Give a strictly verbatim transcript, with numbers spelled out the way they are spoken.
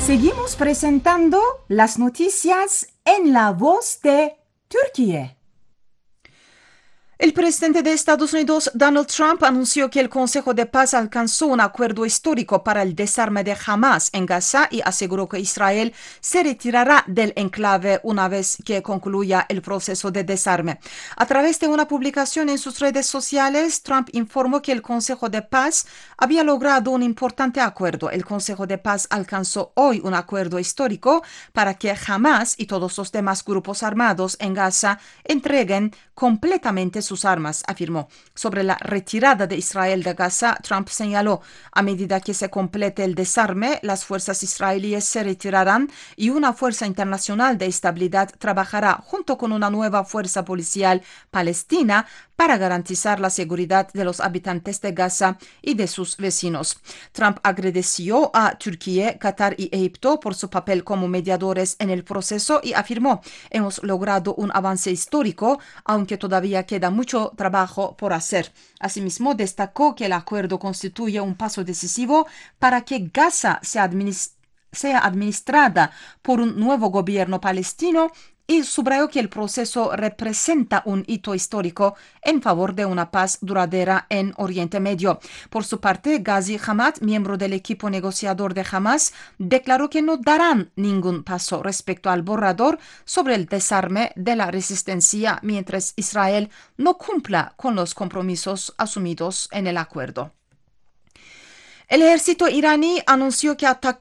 Seguimos presentando las noticias en la voz de Turquía. El presidente de Estados Unidos, Donald Trump, anunció que el Consejo de Paz alcanzó un acuerdo histórico para el desarme de Hamas en Gaza y aseguró que Israel se retirará del enclave una vez que concluya el proceso de desarme. A través de una publicación en sus redes sociales, Trump informó que el Consejo de Paz había logrado un importante acuerdo. El Consejo de Paz alcanzó hoy un acuerdo histórico para que Hamas y todos los demás grupos armados en Gaza entreguen completamente sus armas, afirmó. Sobre la retirada de Israel de Gaza, Trump señaló: a medida que se complete el desarme, las fuerzas israelíes se retirarán y una fuerza internacional de estabilidad trabajará junto con una nueva fuerza policial palestina para garantizar la seguridad de los habitantes de Gaza y de sus vecinos. Trump agradeció a Turquía, Qatar y Egipto por su papel como mediadores en el proceso y afirmó: hemos logrado un avance histórico, aunque todavía queda mucho trabajo por hacer. Asimismo, destacó que el acuerdo constituye un paso decisivo para que Gaza sea, administ- sea administrada por un nuevo gobierno palestino y subrayó que el proceso representa un hito histórico en favor de una paz duradera en Oriente Medio. Por su parte, Ghazi Hamad, miembro del equipo negociador de Hamas, declaró que no darán ningún paso respecto al borrador sobre el desarme de la resistencia mientras Israel no cumpla con los compromisos asumidos en el acuerdo. El ejército iraní anunció que atacó